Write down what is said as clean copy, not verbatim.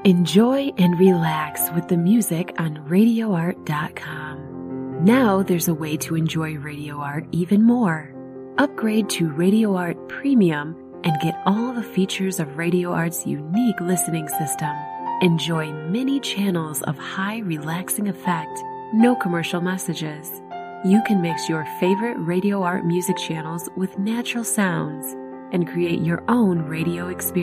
Enjoy and relax with the music on RadioArt.com. Now there's a way to enjoy Radio Art even more. Upgrade to Radio Art Premium and get all the features of Radio Art's unique listening system. Enjoy many channels of high relaxing effect, no commercial messages. You can mix your favorite Radio Art music channels with natural sounds and create your own radio experience.